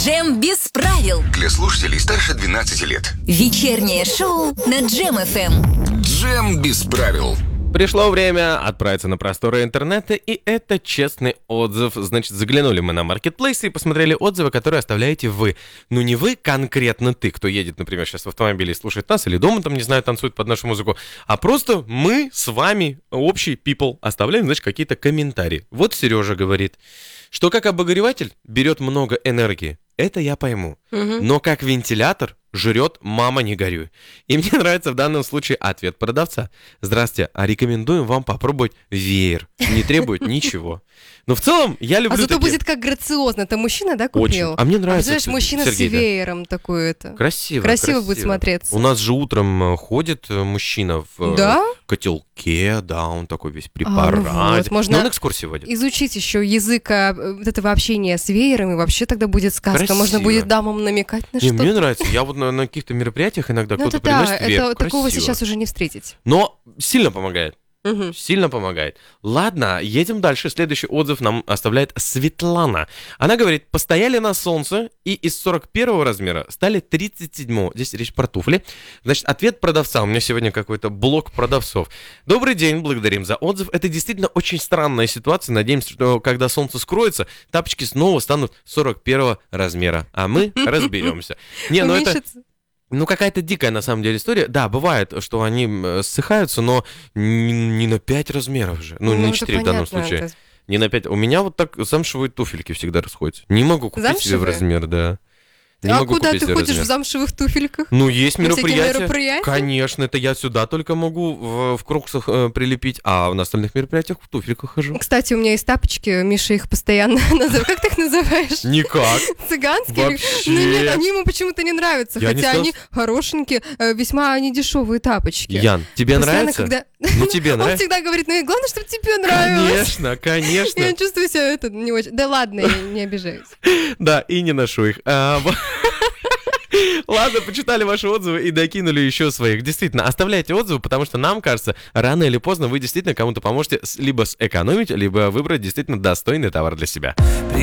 Джем без правил. Для слушателей старше 12 лет. Вечернее шоу на Джем ФМ. Джем без правил. Пришло время отправиться на просторы интернета, и это честный отзыв. Значит, заглянули мы на маркетплейсы и посмотрели отзывы, которые оставляете вы. Ну, не вы конкретно ты, кто едет, например, сейчас в автомобиле и слушает нас, или дома, там, не знаю, танцует под нашу музыку, а просто мы с вами, общий people, оставляем, значит, какие-то комментарии. Вот Сережа говорит, что как обогреватель берет много энергии. Это я пойму. Но как вентилятор жрет «мама, не горюй». И мне нравится в данном случае ответ продавца. Здравствуйте, а рекомендуем вам попробовать веер. Не требует ничего. Но в целом я люблю зато такие... будет как грациозно. Это мужчина, да, купил? Очень. А мне нравится, знаешь, мужчина Сергей, с веером такой это. Красиво будет смотреться. У нас же утром ходит мужчина в котелке, да, он такой весь при параде. Можно он экскурсии водит. изучить еще язык вот этого общения с веером, и вообще тогда будет сказка. Красиво. Можно будет дамам намекать на что-то. Мне нравится. Я вот на каких-то мероприятиях иногда кто-то приносит веер. Такого сейчас уже не встретить. Но сильно помогает. Сильно помогает. Ладно, едем дальше. Следующий отзыв нам оставляет Светлана. Она говорит, постояли на солнце и из 41 размера стали 37. Здесь речь про туфли. Значит, ответ продавца. У меня сегодня какой-то блок продавцов. Добрый день, благодарим за отзыв. Это действительно очень странная ситуация. Надеемся, что когда солнце скроется, тапочки снова станут 41 размера. А мы разберемся. Не, ну это... Ну, какая-то дикая, на самом деле, история. Да, бывает, что они ссыхаются, но не на 5 размеров же. Ну, не 4 в данном случае. Не на 5. У меня вот так замшевые туфельки всегда расходятся. Не могу купить себе в размер, да. Куда ты ходишь в замшевых туфельках? Ну, есть мероприятия. мероприятия? Конечно, это я сюда только могу в кроксах прилепить, а на остальных мероприятиях в туфельках хожу. Кстати, у меня есть тапочки, Миша их постоянно называет. Как ты их называешь? Никак. Цыганские? Вообще. Ну нет, они ему почему-то не нравятся, хотя они хорошенькие, весьма они дешевые тапочки. Ян, тебе нравится? Ну, тебе нравится? Он всегда говорит, ну и главное, чтобы тебе нравилось. Конечно. Я чувствую себя не очень... Да ладно, я не обижаюсь. Да, и не ношу их. Ладно, почитали ваши отзывы и докинули еще своих. Действительно, оставляйте отзывы, потому что нам кажется, рано или поздно вы действительно кому-то поможете либо сэкономить, либо выбрать действительно достойный товар для себя.